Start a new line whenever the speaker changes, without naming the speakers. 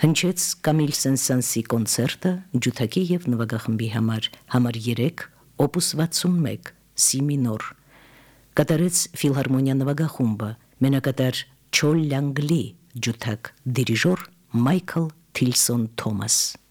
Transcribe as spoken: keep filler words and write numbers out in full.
Հնչեց Կամիլ Սեն-Սանսի կոնցերտը ջութակի և նվագախմբի համար համար երեք օպուս վաթսունմեկ սի մինոր։ Կատարեց ֆիլհարմոնիա նվագախումբը, մենակատար Չոլ Լանգլի ջութակ, դիրիժոր Մայքլ Թիլսոն Թոմաս։